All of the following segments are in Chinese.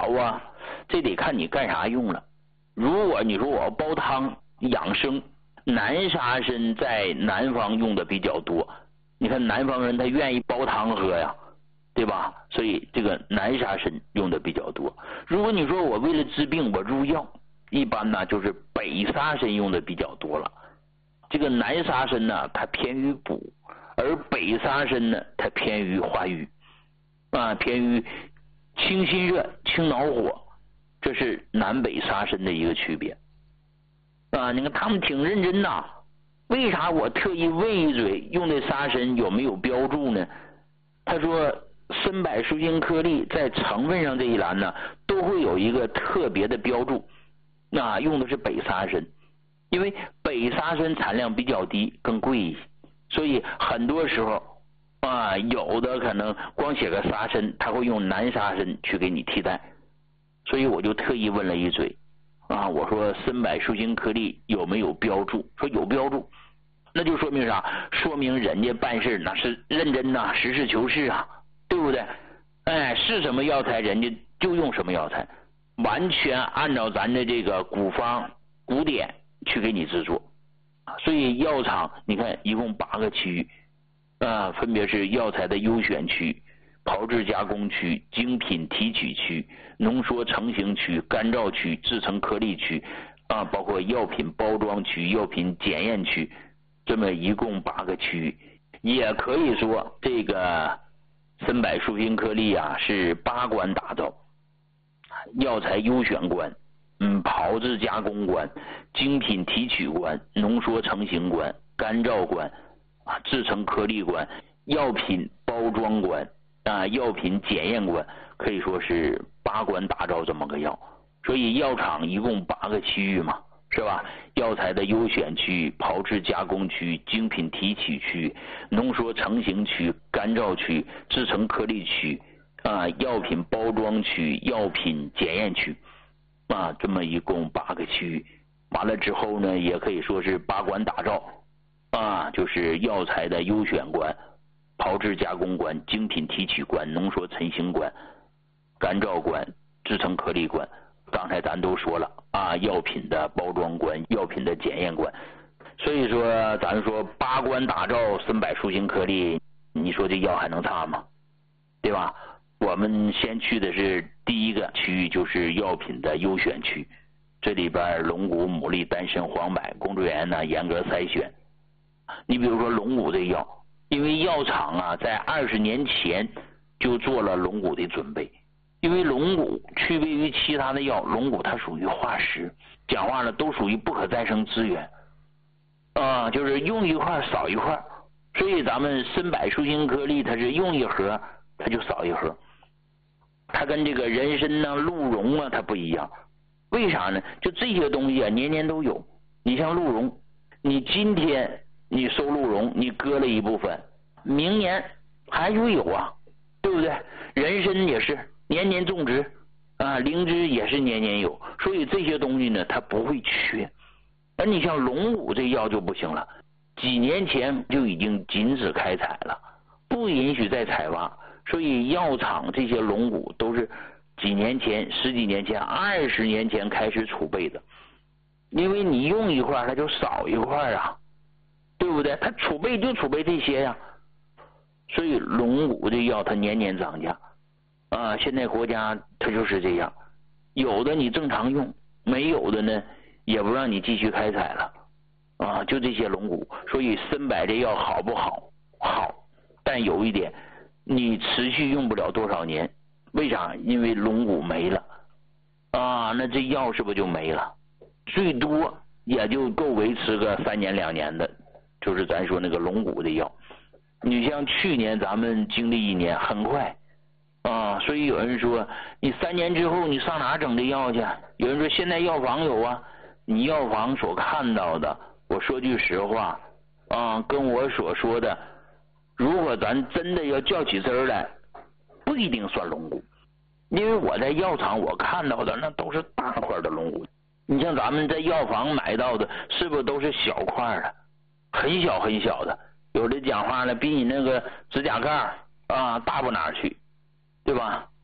好啊，这得看你干啥用了。如果你说我要煲汤养生，南沙参在南方用的比较多，你看南方人他愿意煲汤喝呀，对吧？所以这个南沙参用的比较多。如果你说我为了治病我入药，一般呢就是北沙参用的比较多了。这个南沙参呢它偏于补，而北沙参呢它偏于化瘀偏于清心热清恼火，这是南北沙参的一个区别你看他们挺认真呐。为啥我特意问一嘴用的沙参有没有标注呢？他说参柏舒筋颗粒在成分上这一栏呢都会有一个特别的标注，用的是北沙参，因为北沙参产量比较低更贵一些，所以很多时候有的可能光写个沙参他会用南沙参去给你替代。所以我就特意问了一嘴我说参柏舒筋颗粒有没有标注，说有标注，那就说明啥？说明人家办事那是认真实事求是对不对？是什么药材人家就用什么药材，完全按照咱的这个古方古典去给你制作。所以药厂你看一共8个区域分别是药材的优选区、炮制加工区、精品提取区、浓缩成型区、干燥区、制成颗粒区包括药品包装区、药品检验区，这么一共8个区域。也可以说这个参柏舒筋颗粒是8关打造：药材优选关、炮制加工关、精品提取关、浓缩成型关、干燥关制成颗粒关、药品包装关药品检验关，可以说是8关打造这么个药。所以药厂一共8个区域嘛，是吧？药材的优选区、炮制加工区、精品提取区、浓缩成型区、干燥区、制成颗粒区药品包装区、药品检验区这么一共8个区域。完了之后呢，也可以说是8关打造就是药材的优选关、炮制加工关、精品提取关、浓缩成型关、干燥关、制成颗粒关。刚才咱都说了药品的包装关、药品的检验关。所以说咱说8关打造参柏舒筋颗粒，你说这药还能差吗？对吧？我们先去的是第一个区域，就是药品的优选区。这里边龙骨、牡蛎、丹参、黄柏，工作人员呢严格筛选。你比如说龙骨这药，因为药厂在20年前就做了龙骨的准备。因为龙骨区别于其他的药，龙骨它属于化石，讲话呢都属于不可再生资源就是用一块少一块，所以咱们参柏舒筋颗粒它是用一盒它就少一盒。它跟这个人参鹿茸它不一样。为啥呢？就这些东西年年都有。你像鹿茸，你今天你收鹿茸你割了一部分，明年还会有对不对？人参也是年年种植灵芝也是年年有，所以这些东西呢它不会缺。而你像龙骨这药就不行了，几年前就已经禁止开采了，不允许再采挖。所以药厂这些龙骨都是几年前、10几年前、20年前开始储备的。因为你用一块它就少一块对不对？它储备就储备这些所以龙骨这药它年年涨价现在国家它就是这样，有的你正常用，没有的呢也不让你继续开采了就这些龙骨。所以参柏这药好不好？好，但有一点你持续用不了多少年。为啥？因为龙骨没了那这药是不是就没了？最多也就够维持个3年2年的，就是咱说那个龙骨的药。你像去年咱们经历1年很快所以有人说你3年之后你上哪整这药去？有人说现在药房有你药房所看到的，我说句实话跟我所说的，如果咱真的要较起真来，不一定算龙骨。因为我在药厂我看到的那都是大块的龙骨，你像咱们在药房买到的是不是都是小块的，很小很小的，有的讲话呢比你那个指甲盖大不哪去，对吧？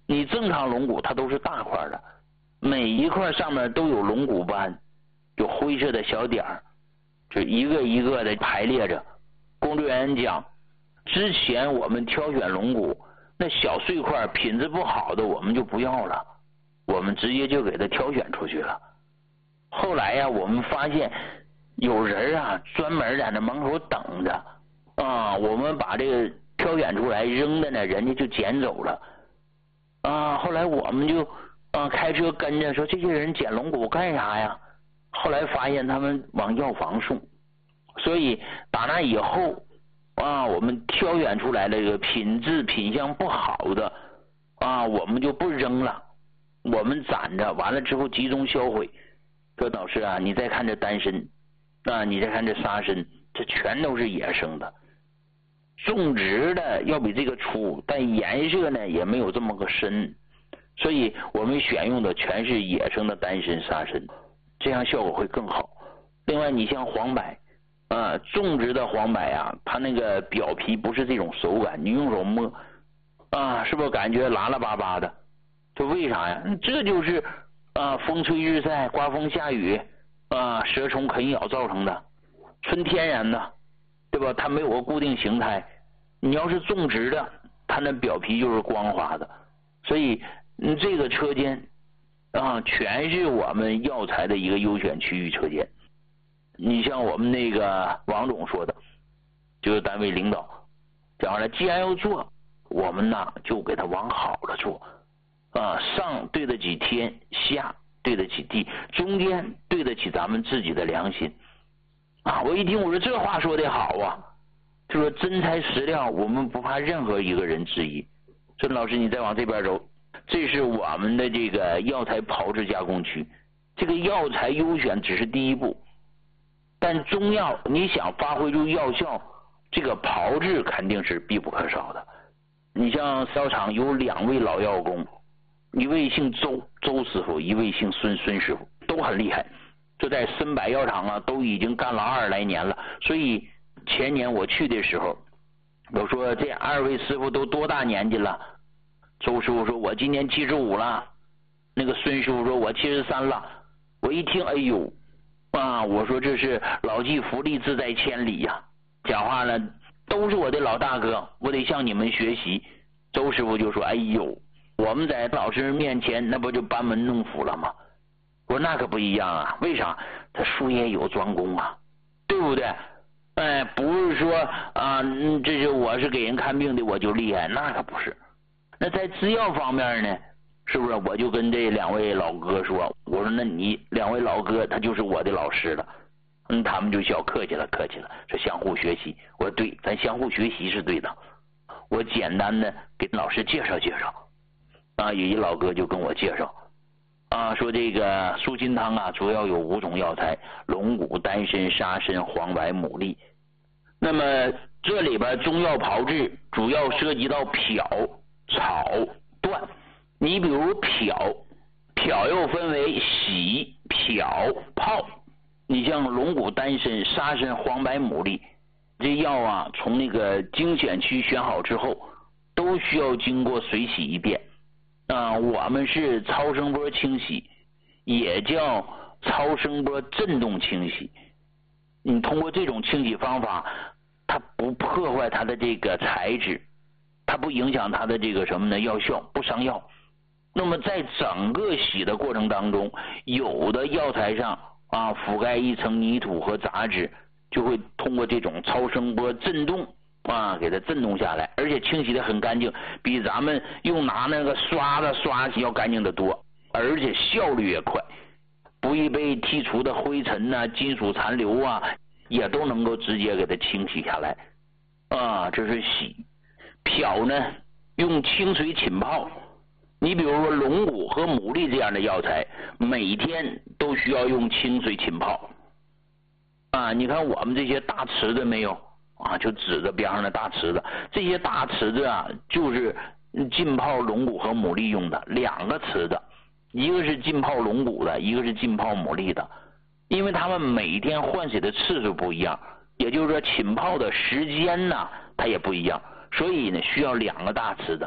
你正常龙骨它都是大块的，每一块上面都有龙骨斑，有灰色的小点儿，就一个一个的排列着。工作人员讲，之前我们挑选龙骨，那小碎块品质不好的我们就不要了，我们直接就给它挑选出去了。后来呀，我们发现有人啊专门在那门口等着啊，我们把这个挑选出来扔的呢，人家就捡走了啊。后来我们就开车跟着说，这些人捡龙骨干啥呀？后来发现他们往药房送，所以打那以后啊，我们挑选出来这个品质品相不好的啊，我们就不扔了，我们攒着，完了之后集中销毁。说老师啊，你再看这丹参啊，你再看这沙参，这全都是野生的，种植的要比这个粗，但颜色呢也没有这么个深，所以我们选用的全是野生的丹参沙参，这样效果会更好。另外你像黄柏种植的黄柏啊，它那个表皮不是这种手感，你用手摸啊，是不是感觉拉拉巴巴的？这为啥呀？这就是风吹日晒、刮风下雨蛇虫啃咬造成的，纯天然的，对吧？它没有个固定形态。你要是种植的，它那表皮就是光滑的。所以这个车间全是我们药材的一个优选区域车间。你像我们那个王总说的，就是单位领导讲了，既然要做，我们呢就给它往好了做上对得起天，下对得起地，中间对得起咱们自己的良心我一听我说这话说得好啊，就说真材实料，我们不怕任何一个人质疑。孙老师你再往这边走，这是我们的这个药材炮制加工区。这个药材优选只是第一步，但中药你想发挥出药效，这个炮制肯定是必不可少的。你像药厂有2位老药工，一位姓周师傅，一位姓孙师傅，都很厉害，这在参柏药厂都已经干了20来年了。所以前年我去的时候，我说这2位师傅都多大年纪了？周师傅说我今年75了，那个孙师傅说我73了。我一听哎呦我说这是老骥伏枥，志在千里呀。讲话呢都是我的老大哥，我得向你们学习。周师傅就说哎呦，我们在老师面前那不就班门弄斧了吗？我说那可不一样啊，为啥？他术业有专攻对不对？不是说这是我是给人看病的我就厉害，那可不是。那在制药方面呢，是不是我就跟这2位老哥说，我说那你2位老哥他就是我的老师了。他们就笑，客气了，说相互学习。我说对，咱相互学习是对的。我简单的给老师介绍有一老哥就跟我介绍说这个舒筋汤主要有5种药材：龙骨、丹参、沙参、黄柏、牡蛎。那么这里边中药炮制主要涉及到漂、炒、断。你比如漂又分为洗、漂、泡。你像龙骨、丹参、沙参、黄柏、牡蛎，这药从那个精选区选好之后，都需要经过水洗一遍我们是超声波清洗，也叫超声波振动清洗。你通过这种清洗方法，它不破坏它的这个材质，它不影响它的这个什么呢？药效，不伤药。那么在整个洗的过程当中，有的药材上覆盖一层泥土和杂质，就会通过这种超声波振动给它震动下来，而且清洗的很干净，比咱们用拿那个刷子刷洗要干净的多，而且效率也快，不易被剔除的灰尘金属残留也都能够直接给它清洗下来这是洗。漂呢，用清水浸泡。你比如说龙骨和牡蛎这样的药材，每天都需要用清水浸泡你看我们这些大池子没有就指着边上的大池子，这些大池子就是浸泡龙骨和牡蛎用的2个池子，一个是浸泡龙骨的，一个是浸泡牡蛎的。因为他们每天换水的次数不一样，也就是说浸泡的时间它也不一样，所以呢需要2个大池子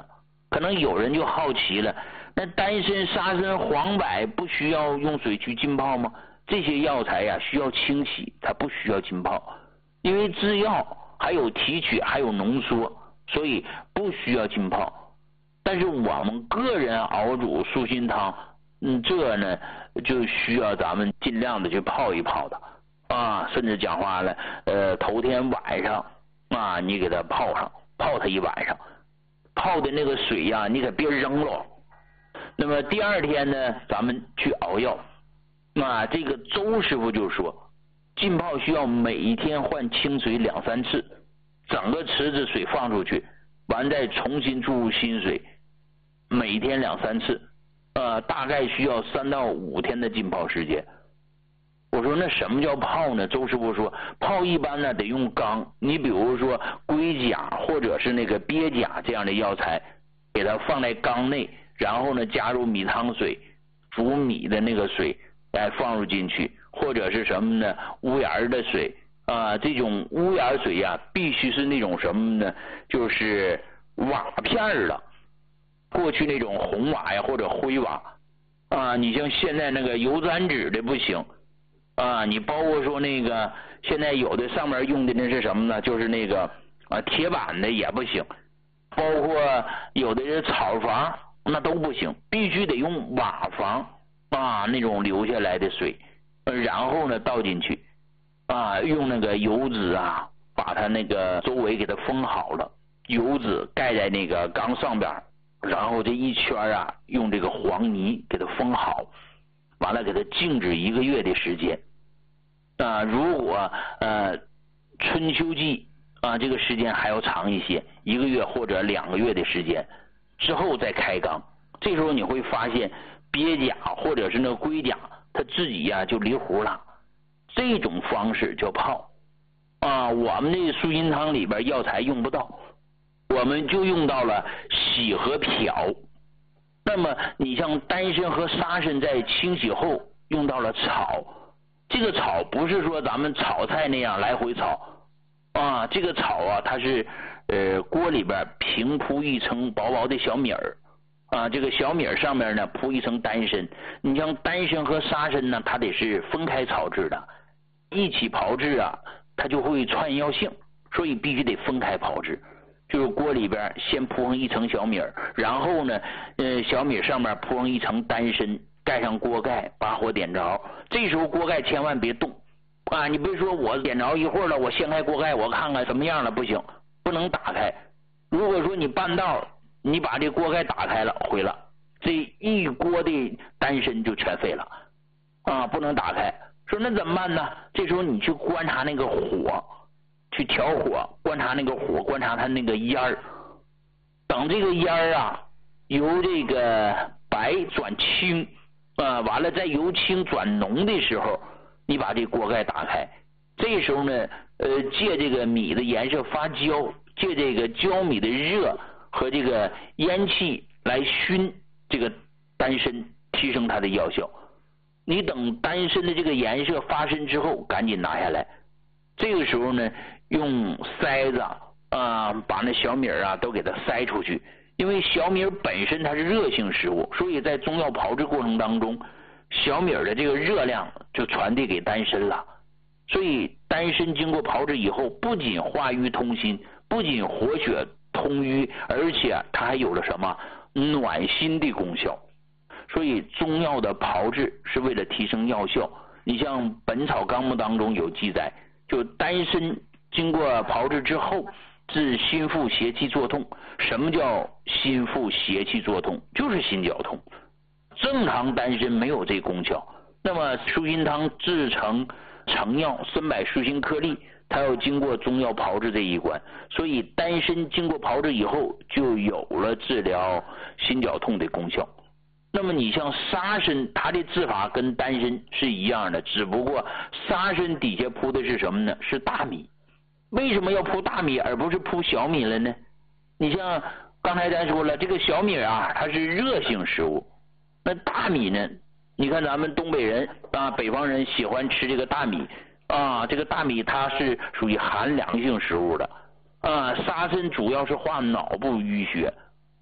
可能有人就好奇了，那丹参、沙参、黄柏不需要用水去浸泡吗？这些药材呀，需要清洗，它不需要浸泡，因为制药还有提取，还有浓缩，所以不需要浸泡。但是我们个人熬煮舒心汤，这呢就需要咱们尽量的去泡一泡的啊，甚至讲话了，头天晚上啊，你给它泡上，泡它一晚上，泡的那个水呀，你可别扔了。那么第二天呢，咱们去熬药。那这个周师傅就说，浸泡需要每天换清水2、3次，整个池子水放出去，完再重新注入新水，每天2、3次，大概需要3到5天的浸泡时间。我说那什么叫泡呢？周师傅说，泡一般呢得用缸，你比如说龟甲或者是那个鳖甲这样的药材，给它放在缸内，然后呢加入米汤水，煮米的那个水来放入进去，或者是什么呢？屋檐的水啊，这种屋檐水呀，必须是那种什么呢？就是瓦片的，过去那种红瓦呀或者灰瓦啊，你像现在那个油毡纸的不行啊，你包括说那个现在有的上面用的那是什么呢？就是那个铁板的也不行，包括有的是草房那都不行，必须得用瓦房啊，那种流下来的水，然后呢倒进去啊，用那个油纸啊把它那个周围给它封好了，油纸盖在那个缸上边，然后这一圈啊用这个黄泥给它封好，完了给它静置1个月的时间啊。如果春秋季啊，这个时间还要长一些，1个月或者2个月的时间之后再开缸，这时候你会发现鳖甲或者是那龟甲它自己呀就离糊了。这种方式叫泡啊，我们这舒心汤里边药材用不到，我们就用到了洗和漂。那么你像丹参和沙参在清洗后用到了炒，这个炒不是说咱们炒菜那样来回炒啊，这个炒啊它是锅里边平铺一层薄薄的小米儿啊，这个小米儿上面呢铺一层丹参。你像丹参和沙参呢，它得是分开炒制的，一起炮制啊它就会串药性，所以必须得分开炮制。就是锅里边先铺上一层小米儿，然后呢小米上面铺上一层丹参，盖上锅盖，把火点着。这时候锅盖千万别动啊，你别说我点着一会儿了，我掀开锅盖我看看什么样了，不行，不能打开。如果说你半道你把这锅盖打开了，毁了，这一锅的丹参就全废了啊，不能打开。说那怎么办呢？这时候你去观察那个火，去调火，观察那个火，观察它那个烟儿。等这个烟儿啊由这个白转青啊，完了再由青转浓的时候，你把这锅盖打开。这时候呢借这个米的颜色发焦，借这个焦米的热和这个烟气来熏这个丹参，提升它的药效。你等丹参的这个颜色发深之后赶紧拿下来，这个时候呢用筛子啊把那小米啊都给它筛出去。因为小米本身它是热性食物，所以在中药炮制过程当中，小米的这个热量就传递给丹参了。所以丹参经过炮制以后，不仅化瘀通心，不仅活血通瘀，而且它还有了什么暖心的功效。所以中药的炮制是为了提升药效。你像《本草纲目》当中有记载，就丹参经过炮制之后治心腹邪气作痛。什么叫心腹邪气作痛？就是心绞痛。正常丹参没有这功效。那么舒心汤制成成药参柏舒心颗粒，它要经过中药炮制这一关，所以丹参经过炮制以后就有了治疗心绞痛的功效。那么你像沙参，它的制法跟丹参是一样的，只不过沙参底下铺的是什么呢？是大米。为什么要铺大米而不是铺小米了呢？你像刚才咱说了，这个小米啊它是热性食物，那大米呢，你看咱们东北人啊，北方人喜欢吃这个大米啊，这个大米它是属于寒凉性食物的啊。沙参主要是化脑部淤血，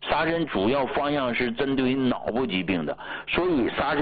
沙参主要方向是针对于脑部疾病的，所以沙参